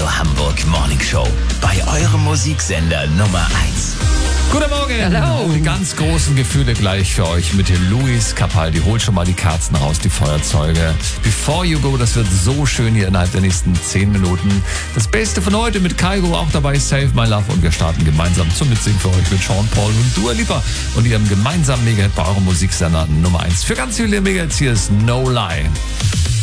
Hamburg Morning Show. Bei eurem Musiksender Nummer 1. Guten Morgen. Hallo. Die ganz großen Gefühle gleich für euch mit Luis Capaldi. Holt schon mal die Kerzen raus, die Feuerzeuge. Before You Go, das wird so schön hier innerhalb der nächsten 10 Minuten. Das Beste von heute mit Kygo, auch dabei Save My Love. Und wir starten gemeinsam zum Mitsingen für euch mit Sean Paul und Dua Lipa und ihrem gemeinsamen Mega-Hit bei eurem Musiksender Nummer 1. Für ganz viele Mega-Hits hier ist No Lie.